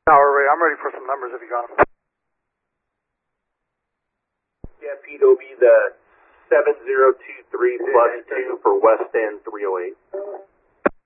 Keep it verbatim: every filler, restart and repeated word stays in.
Tower Ray, I'm ready for some numbers if you got them. Yeah, Pete, it'll be the seven zero two three plus two for West End three oh eight.